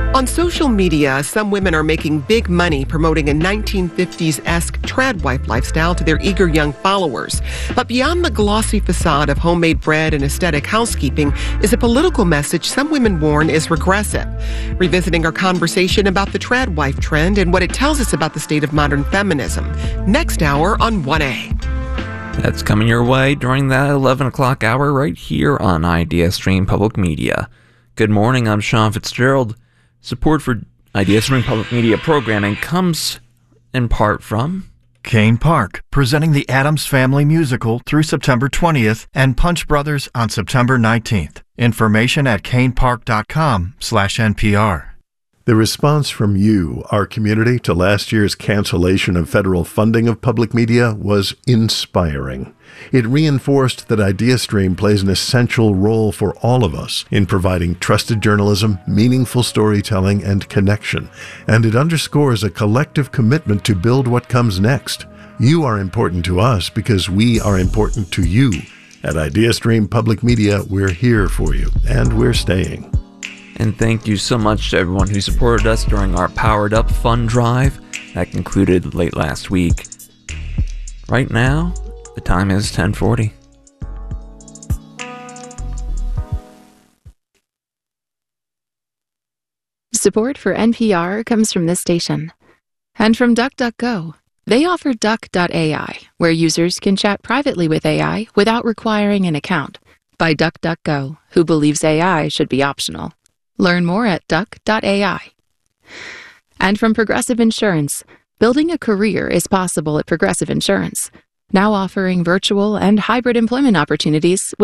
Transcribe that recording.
On social media, some women are making big money promoting a 1950s-esque tradwife lifestyle to their eager young followers. But beyond the glossy facade of homemade bread and aesthetic housekeeping is a political message some women warn is regressive. Revisiting our conversation about the tradwife trend and what it tells us about the state of modern feminism. Next hour on 1A. That's coming your way during that 11 o'clock hour right here on IdeaStream Public Media. Good morning, I'm Sean Fitzgerald. Support for IdeaStream Public Media programming comes in part from Kane Park, presenting the Addams Family Musical through September 20th and Punch Brothers on September 19th. Information at kanepark.com/NPR. The response from you, our community, to last year's cancellation of federal funding of public media was inspiring. It reinforced that IdeaStream plays an essential role for all of us in providing trusted journalism, meaningful storytelling, and connection. And it underscores a collective commitment to build what comes next. You are important to us because we are important to you. At IdeaStream Public Media, we're here for you, and we're staying. And thank you so much to everyone who supported us during our Powered Up Fund Drive that concluded late last week. Right now, the time is 10:40. Support for NPR comes from this station and from DuckDuckGo. They offer Duck.ai, where users can chat privately with AI without requiring an account, by DuckDuckGo, who believes AI should be optional. Learn more at duck.ai. And from Progressive Insurance, building a career is possible at Progressive Insurance, now offering virtual and hybrid employment opportunities